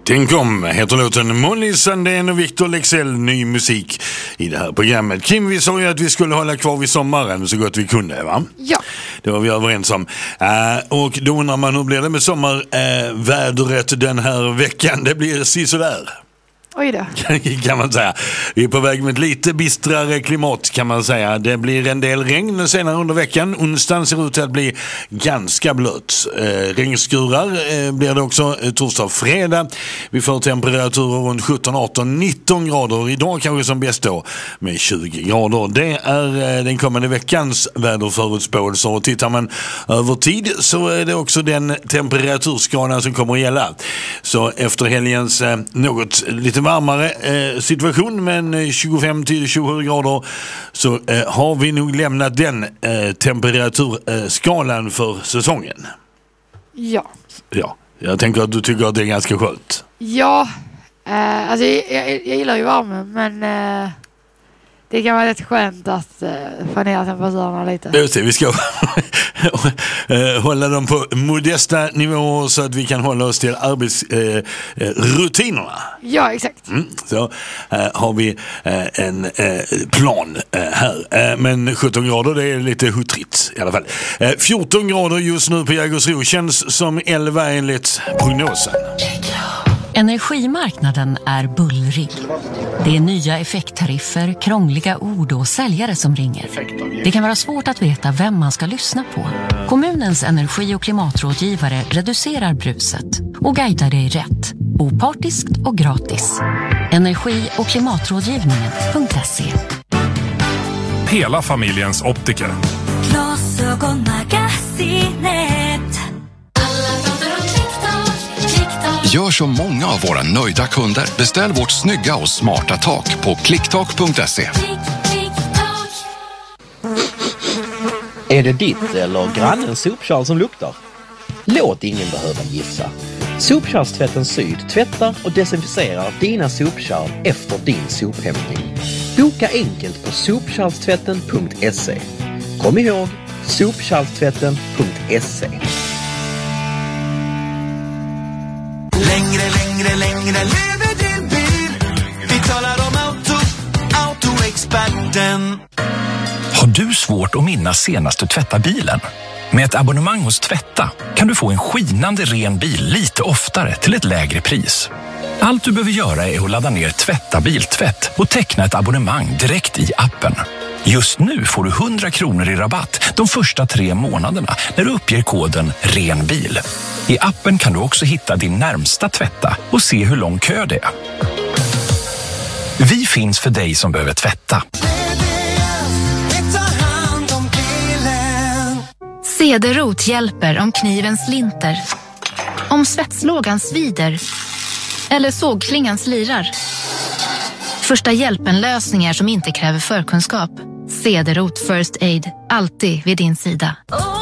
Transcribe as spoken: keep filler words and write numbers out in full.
Tänk om heter låten Molly Sandén och Victor Lexell, ny musik i det här programmet. Kim, vi sa ju att vi skulle hålla kvar vid sommaren så gott vi kunde, va? Ja. Det var vi överens om. Uh, och då undrar man, hur blir det med sommarvädret uh, den här veckan? Det blir sisådär. Oj då. Kan man säga. Vi är på väg med lite bistrare klimat, kan man säga. Det blir en del regn senare under veckan. Onsdagen ser ut till att bli ganska blött. Eh, regnskurar eh, blir det också eh, torsdag och fredag. Vi får temperaturer runt sjutton, arton, nitton grader. Idag kanske som bäst då med tjugo grader. Det är eh, den kommande veckans väderförutspåelser. Och tittar man över tid så är det också den temperaturskalan som kommer att gälla. Så efter helgens eh, något lite varmare eh, situation med tjugofem till tjugosju grader så eh, har vi nog lämnat den eh, temperaturskalan för säsongen. Ja. Ja, jag tänker att du tycker att det är ganska skönt. Ja, eh, alltså jag, jag, jag gillar ju värmen, men eh, det kan vara rätt skönt att eh, få ner temperaturerna lite. Just det, vi ska hålla dem på modesta nivåer så att vi kan hålla oss till arbetsrutinerna. Eh, ja, exakt. Mm, så eh, har vi eh, en eh, plan eh, här. Eh, men sjutton grader, det är lite huttrigt i alla fall. Eh, fjorton grader just nu på Jägersro, känns som elva enligt prognosen. Energimarknaden är bullrig. Det är nya effekttariffer, krångliga ord och säljare som ringer. Det kan vara svårt att veta vem man ska lyssna på. Kommunens energi- och klimatrådgivare reducerar bruset och guidar dig rätt. Opartiskt och gratis. Energi- och klimatrådgivningen punkt se. Hela familjens optiker. Glasögonmagasinet. Gör som många av våra nöjda kunder. Beställ vårt snygga och smarta tak på klicktak punkt se. Är det ditt eller grannens sopkärl som luktar? Låt ingen behöva gissa. Sopkärlstvätten Syd tvättar och desinficerar dina sopkärl efter din sophämtning. Boka enkelt på sopkärlstvätten punkt se. Kom ihåg, sopkärlstvätten punkt se. Längre, längre, längre lever din bil. Vi talar om auto, autoexperten. Har du svårt att minnas senast du tvättar bilen? Med ett abonnemang hos Tvätta kan du få en skinande ren bil lite oftare till ett lägre pris. Allt du behöver göra är att ladda ner Tvätta biltvätt och teckna ett abonnemang direkt i appen. Just nu får du hundra kronor i rabatt de första tre månaderna när du uppger koden RENBIL. I appen kan du också hitta din närmsta Tvätta och se hur lång kö det är. Vi finns för dig som behöver tvätta. Cederot hjälper om kniven slinter, om svetslågan svider eller sågklingan slirar. Första hjälpen-lösningar som inte kräver förkunskap. Cederot First Aid, alltid vid din sida.